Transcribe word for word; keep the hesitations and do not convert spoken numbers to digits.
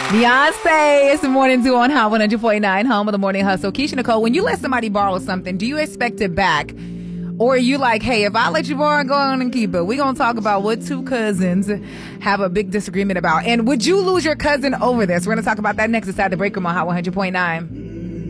Beyonce, it's the morning zoo on Hot one hundred point nine, home of the morning hustle. Keisha Nicole, when you let somebody borrow something, do you expect it back? Or are you like, hey, if I let you borrow, go on and keep it? We're going to talk about what two cousins have a big disagreement about. And would you lose your cousin over this? We're going to talk about that next inside the break room on Hot one hundred point nine.